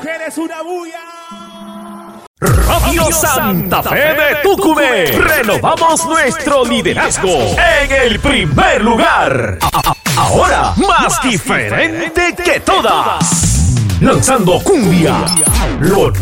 ¡Eres una bulla! Radio Santa Fe de Tucumé. Renovamos nuestro liderazgo en el primer lugar. Ahora más diferente que todas. Lanzando cumbia.